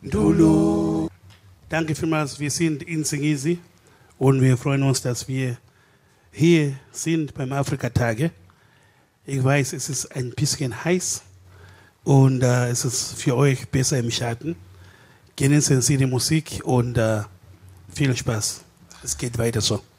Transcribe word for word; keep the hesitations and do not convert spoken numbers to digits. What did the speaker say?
Ndulo. Danke vielmals, wir sind in Singisi und wir freuen uns, dass wir hier sind beim Afrika-Tage. Ich weiß, es ist ein bisschen heiß und äh, es ist für euch besser im Schatten. Genießen Sie die Musik und äh, viel Spaß. Es geht weiter so.